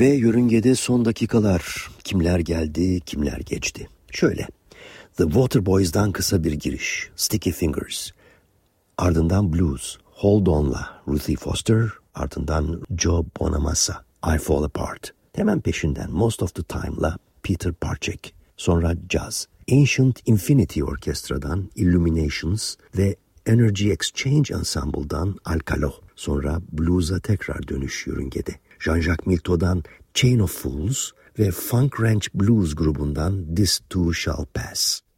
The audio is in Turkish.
Ve yörüngede son dakikalar. Kimler geldi, kimler geçti. Şöyle, The Waterboys'dan kısa bir giriş. Sticky Fingers. Ardından Blues. Hold On'la Ruthie Foster. Ardından Joe Bonamassa. I Fall Apart. Hemen peşinden Most of the Time'la Peter Parcek. Sonra Jazz. Ancient Infinity Orkestra'dan Illuminations ve Energy Exchange Ensemble'dan Alcalo. Sonra blues'a tekrar dönüş yörüngede. Jean-Jacques Milteau'dan Chain of Fools ve Funk Ranch Blues grubundan This Too Shall Pass.